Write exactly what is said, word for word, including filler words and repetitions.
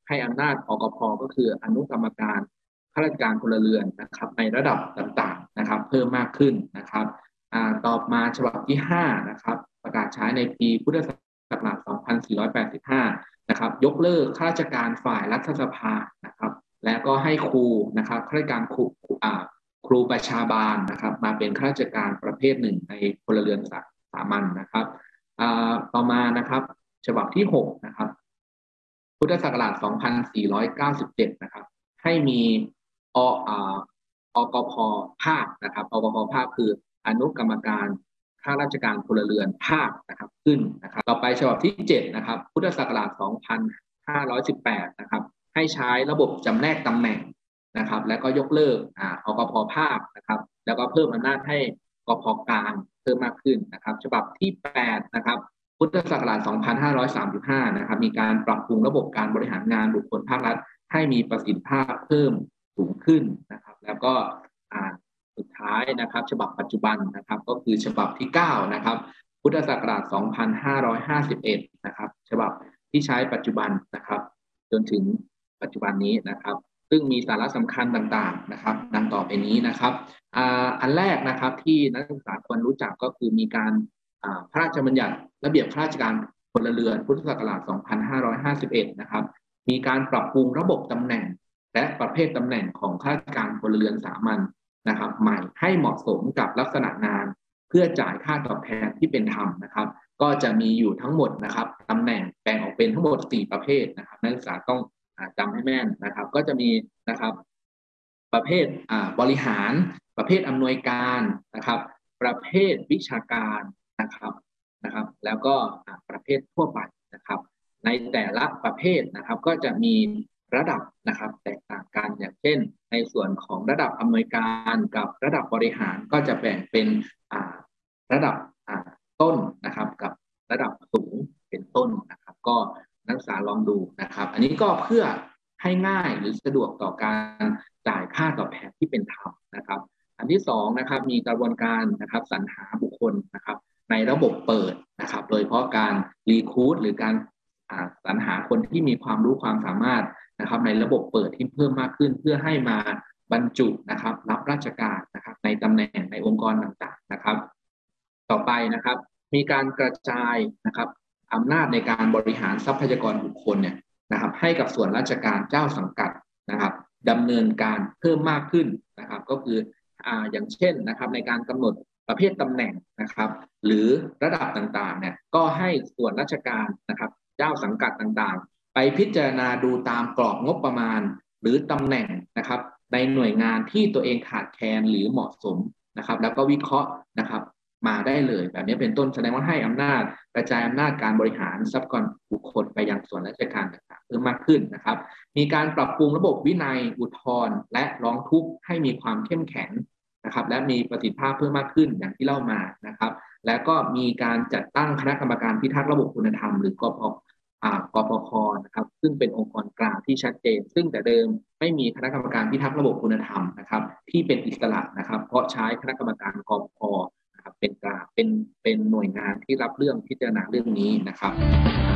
ให้อำนาจอกพก็คืออนุกรรมการข้าราชการพลเรือนนะครับในระดับต่างๆนะครับเพิ่มมากขึ้นนะครับต่อมาฉบับที่ห้านะครับประกาศใช้ในปีพุทธศักราชสองพันสี่ร้อยแปดสิบห้านะครับยกเลิกข้าราชการฝ่ายรัฐสภานะครับและก็ให้ครูนะครับข้าราชการครูครูประชาบาลนะครับมาเป็นข้าราชการประเภทหนึ่งในพลเรือนสามัญนะครับต่อมานะครับฉบับที่หกนะครับพุทธศักราชสองพันสี่ร้อยเก้าสิบเจ็ดนะครับให้มีออกพภาคนะครับอกพภาคคืออนุกรรมการข้าราชการพลเรือนภาคนะครับขึ้นนะครับต่อไปฉบับที่เจ็ดนะครับพุทธศักราชสองพันห้าร้อยสิบแปดนะครับให้ใช้ระบบจำแนกตำแหน่งนะครับและก็ยกเลิกอกพภาคนะครับแล้วก็เพิ่มอำนาจให้กพกลางเพิ่มมากขึ้นนะครับฉบับที่แปดนะครับพุทธศักราชสองพันห้าร้อยสามสิบห้านะครับมีการปรับปรุงระบบการบริหารงานบุคคลภาครัฐให้มีประสิทธิภาพเพิ่มสูงขึ้นนะครับแล้วก็สุดท้ายนะครับฉบับปัจจุบันนะครับก็คือฉบับที่เก้านะครับพุทธศักราชสองพันห้าร้อยห้าสิบเอ็ดนะครับฉบับที่ใช้ปัจจุบันนะครับจนถึงปัจจุบันนี้นะครับซึ่งมีสาระสำคัญต่างๆนะครับดังต่อไปนี้นะครับอันแรกนะครับที่นักศึกษาควรรู้จักก็คือมีการพระราชบัญญัติระเบียบข้าราชการพลเรือนพุทธศักราชสองพันห้าร้อยห้าสิบเอ็ดนะครับมีการปรับปรุงระบบตำแหน่งและประเภทตำแหน่งของข้าราชการพลเรือนสามัญนะครับใหม่ให้เหมาะสมกับลักษณะงานเพื่อจ่ายค่าตอบแทนที่เป็นธรรมนะครับก็จะมีอยู่ทั้งหมดนะครับตำแหน่งแบ่งออกเป็นทั้งหมดสี่ประเภทนะครับนักศึกษาต้องจำให้แม่นนะครับก็จะมีนะครับประเภทบริหารประเภทอำนวยการนะครับประเภทวิชาการนะครับนะครับแล้วก็ประเภททั่วไปนะครับในแต่ละประเภทนะครับก็จะมีระดับนะครับแตกต่างกันอย่างเช่นในส่วนของระดับอำนวยการกับระดับบริหารก็จะแบ่งเป็นระดับต้นนะครับกับระดับสูงเป็นต้นนะครับก็นักศึกษาลองดูนะครับอันนี้ก็เพื่อให้ง่ายหรือสะดวกต่อการจ่ายค่าตอบแทนที่เป็นธรรมนะครับอันที่สองนะครับมีกระบวนการนะครับสรรหาบุคคลนะครับในระบบเปิดนะครับโดยเฉพาะการรีครูทหรือการสรรหาคนที่มีความรู้ความสามารถนะครับในระบบเปิดที่เพิ่มมากขึ้นเพื่อให้มาบรรจุนะครับรับราชการนะครับในตำแหน่งในองค์กรต่างๆนะครับต่อไปนะครับมีการกระจายนะครับอำนาจในการบริหารทรัพยากรบุคคลเนี่ยนะครับให้กับส่วนราชการเจ้าสังกัดนะครับดำเนินการเพิ่มมากขึ้นนะครับก็คืออ่าอย่างเช่นนะครับในการกำหนดประเภทตำแหน่งนะครับหรือระดับต่างๆเนี่ยก็ให้ส่วนราชการนะครับเจ้าสังกัดต่างๆไปพิจารณาดูตามกรอบงบประมาณหรือตำแหน่งนะครับในหน่วยงานที่ตัวเองขาดแคลนหรือเหมาะสมนะครับแล้วก็วิเคราะห์นะครับมาได้เลยแบบนี้เป็นต้นแสดงว่าให้อำนาจกระจายอำนาจการบริหารทรัพยากรบุคคลไปยังส่วนราชการต่างๆเพิ่มมากขึ้นนะครับมีการปรับปรุงระบบวินัยอุทธรณ์และร้องทุกข์ให้มีความเข้มแข็งนะครับและมีประสิทธิภาพเพิ่มมากขึ้นอย่างที่เล่ามานะครับและก็มีการจัดตั้งคณะกรรมการพิทักษ์ระบบคุณธรรมหรือกพกพคนะครับซึ่งเป็นองค์กรกลางที่ชัดเจนซึ่งแต่เดิมไม่มีคณะกรรมการพิทักษ์ระบบคุณธรรมนะครับที่เป็นอิสระนะครับเพราะใช้คณะกรรมการกพคนะครับเป็นกลางเป็นเป็นหน่วยงานที่รับเรื่องพิจารณาเรื่องนี้นะครับ